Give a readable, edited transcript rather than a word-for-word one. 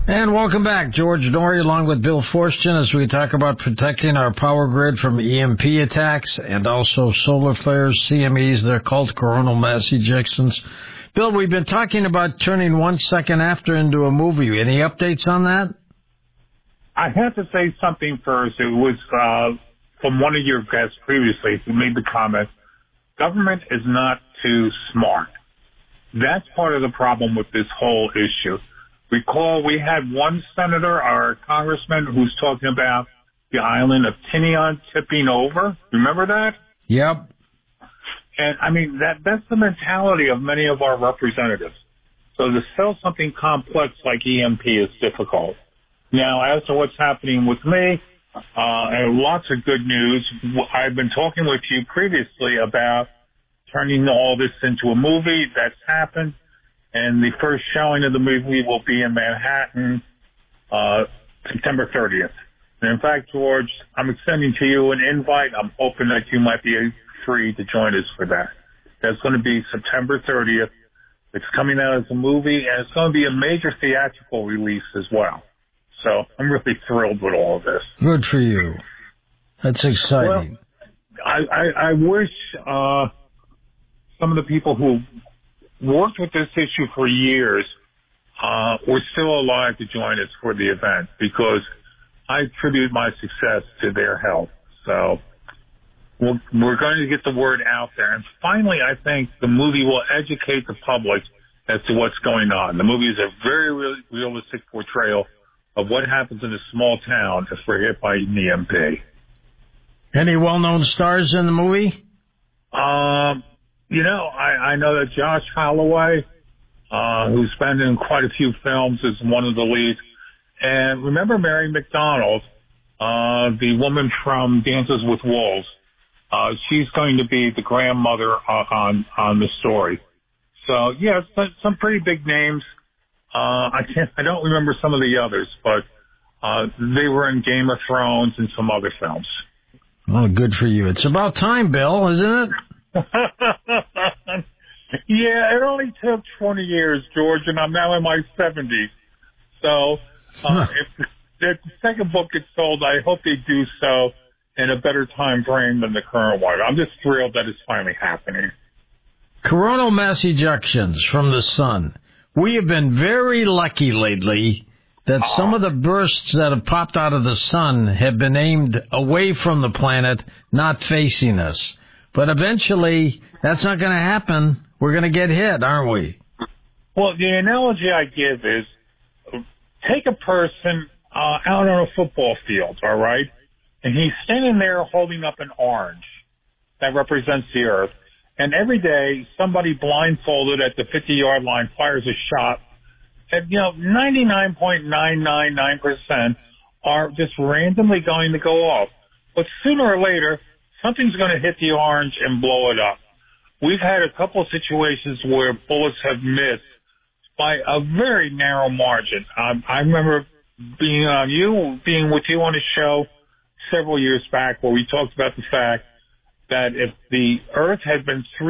And welcome back. George Noory along with Bill Forstchen as we talk about protecting our power grid from EMP attacks and also solar flares, CMEs, they're called coronal mass ejections. Bill, we've been talking about turning 1 second after into a movie. Any updates on that? I have to say something first. It was from one of your guests previously who made the comment, government is not too smart. That's part of the problem with this whole issue. Recall we had one senator, our congressman, who's talking about the island of Tinian tipping over. Remember that? Yep. And I mean, that's the mentality of many of our representatives. So to sell something complex like EMP is difficult. Now, as to what's happening with me, and lots of good news, I've been talking with you previously about turning all this into a movie. That's happened. And the first showing of the movie will be in Manhattan, September 30th. And in fact, George, I'm extending to you an invite. I'm hoping that you might be free to join us for that. That's going to be September 30th. It's coming out as a movie, and it's going to be a major theatrical release as well. So I'm really thrilled with all of this. Good for you. That's exciting. Well, I wish some of the people who worked with this issue for years were still alive to join us for the event, because I attribute my success to their help. So we're going to get the word out there. And finally, I think the movie will educate the public as to what's going on. The movie is a very realistic portrayal of what happens in a small town if we're hit by an EMP. Any well-known stars in the movie? You know, I know that Josh Holloway, who's been in quite a few films, is one of the leads. And remember Mary McDonald, the woman from Dances with Wolves. She's going to be the grandmother on the story. So, yeah, some pretty big names. I don't remember some of the others, but they were in Game of Thrones and some other films. Oh, good for you. It's about time, Bill, isn't it? Yeah, it only took 20 years, George, and I'm now in my 70s. So if the second book gets sold, I hope they do so in a better time frame than the current one. I'm just thrilled that it's finally happening. Coronal mass ejections from the sun. We have been very lucky lately that some of the bursts that have popped out of the sun have been aimed away from the planet, not facing us. But eventually, that's not going to happen. We're going to get hit, aren't we? Well, the analogy I give is take a person out on a football field, all right? And he's standing there holding up an orange that represents the earth. And every day, somebody blindfolded at the 50-yard line fires a shot. And, 99.999% are just randomly going to go off. But sooner or later, something's going to hit the orange and blow it up. We've had a couple of situations where bullets have missed by a very narrow margin. I remember being with you on a show several years back where we talked about the fact that if the Earth had been